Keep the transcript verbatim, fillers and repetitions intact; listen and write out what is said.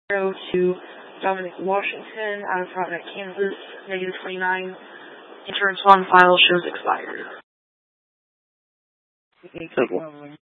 zero to Dominic Washington out of Frontenac, Kansas, negative twenty-nine. Insurance on file shows expired.